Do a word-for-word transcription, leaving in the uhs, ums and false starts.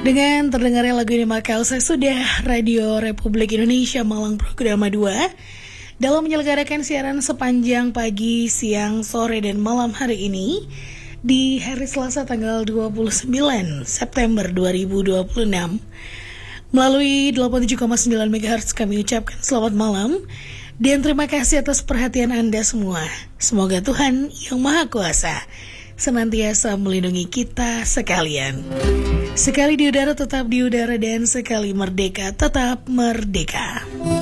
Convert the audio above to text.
Dengan terdengarnya lagu ini maka usai sudah Radio Republik Indonesia Malang Programa dua dalam menyelenggarakan siaran sepanjang pagi, siang, sore, dan malam hari ini di hari Selasa tanggal dua puluh sembilan September dua ribu dua puluh enam melalui delapan puluh tujuh koma sembilan megahertz kami ucapkan selamat malam dan terima kasih atas perhatian Anda semua. Semoga Tuhan yang Maha Kuasa senantiasa melindungi kita sekalian. Sekali di udara tetap di udara dan sekali merdeka tetap merdeka.